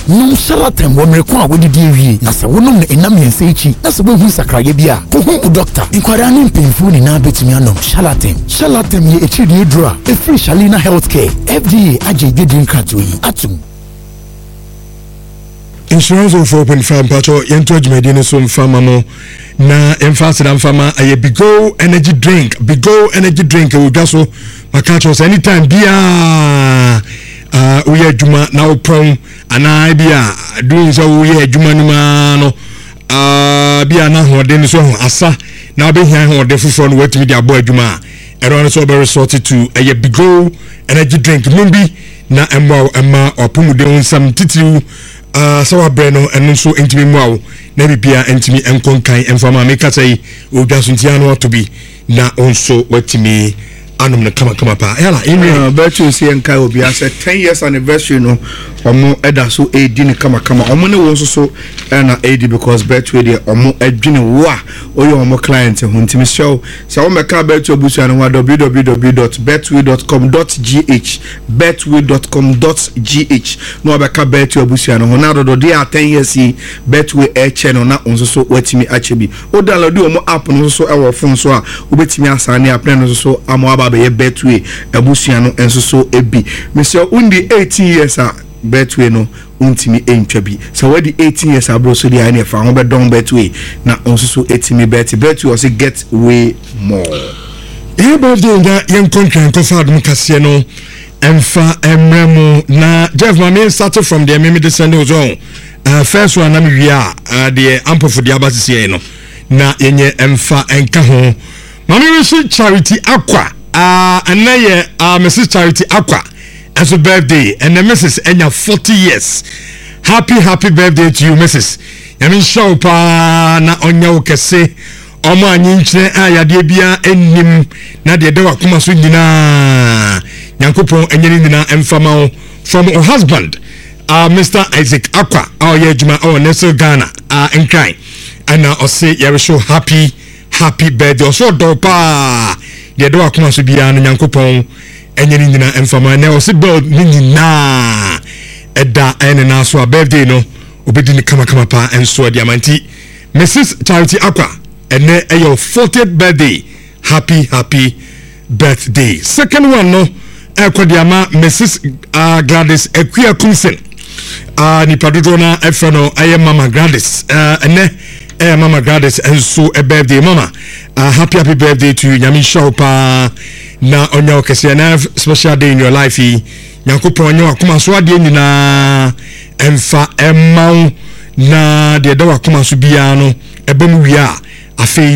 nom Charlatan wo mreko a wodi die wie na se wonom na enam yense echi na se bohu sakraye bia kohu doctor inkwara ne mpemfu ni na betumi anom Charlatan ye echi die dura free Shalina Healthcare FDA agege din krato yi atum insurance of 4.5 pacho yento adwumade so mfama mo na emfasida mfama aye Bigo energy drink we gaso makacho anytime bia uye adwuma na opron ana bia doing so uye adwuma no ma no bia na hode so asa na obehia hode fufo no watimi dia abo adwuma ero no so be resort to aye Bigo energy drink numbi na emma opumude onsam titiru sawa breno enu so entimi muawo na bibia entimi enkonkan enfama meka say ogaso ntiano to bi na onso watimi anum na kama pa yala imi betu si enkai obi ase 10 years anniversary no omo eda so edi ni kama omo ne won so na edi because betu dey omo adwene wo a oyo omo client huntimi show so meka betu obusu anu www.betway.com.gh betway.com.gh no abeka betu obusu anu na do dey 10 years Betway e channel na onso so watimi achebi o download omo app no so e wo phone so a obetimi asane app no so amo be Betway abusia no enso so ebi monsieur undi 18 years a Betway no untimi entwabi so we di 18 years abro so di ane fa ho be don Betway na onso so etimi Betway also get way more birthday nga yen contract ko fa dum kase no emfa emremo na Jeff Mame started from the Mimi descend zone first one na me wia the ample for the abasisi no na yenye emfa enka ho Mami wish Charity Aqua and na Mrs. Charity Aqua as a birthday and the Mrs. Enya 40 years. Happy birthday to you, Mrs. Yamin show pa na onya okese omo anyinchire ayade bia ennim na de dewa kuma so nyina Nyankopon enyeni nyina emfama from her husband Mr. Isaac Aqua yejuma Nestle Ghana enkai and I say you show happy birthday so do pa de do akoma so bia no Nyankopon enyeni nyina emfama na o se build nyina eda ene na so birthday no obedi ni kama pa enso diamanti Mrs. Charity Aqua ene your 40th birthday happy birthday. Second one no ekodiama Mrs. Gladys Equia Kumsen ni padodo na efeno aye Mama Gladys ene Mama Gladys and so a birthday mama happy birthday to you Nyami Shaupa na onya okese na special day in your life Nyankopon onya akoma so ade nyina emfa emma na de dawa akoma so bia no ebam wi a afi